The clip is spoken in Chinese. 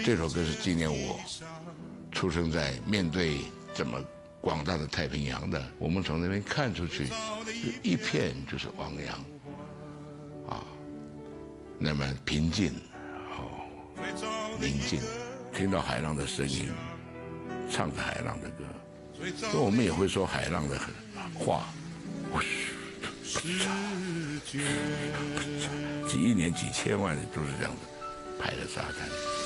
这首歌是纪念我出生在面对这么广大的太平洋的，我们从那边看出去，一片就是汪洋，啊，那么平静，宁静，听到海浪的声音，唱着海浪的歌，所以我们也会说海浪的话，几亿年、几千万人都是这样子拍的沙滩。